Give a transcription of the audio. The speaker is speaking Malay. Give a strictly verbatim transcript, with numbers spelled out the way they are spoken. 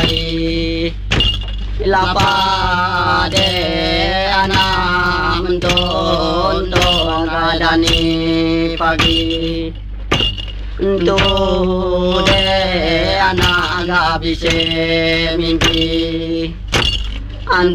Lapa de anak mentun don radani pagi tu de anak agak bisa mimpi